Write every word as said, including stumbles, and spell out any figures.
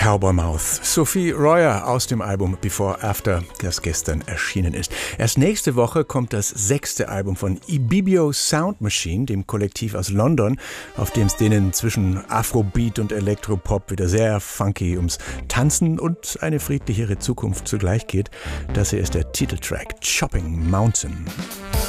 Cowboy Mouth. Sophie Royer aus dem Album Before After, das gestern erschienen ist. Erst nächste Woche kommt das sechste Album von Ibibio Sound Machine, dem Kollektiv aus London, auf dem es denen zwischen Afrobeat und Elektropop wieder sehr funky ums Tanzen und eine friedlichere Zukunft zugleich geht. Das hier ist der Titeltrack Chopping Mountain.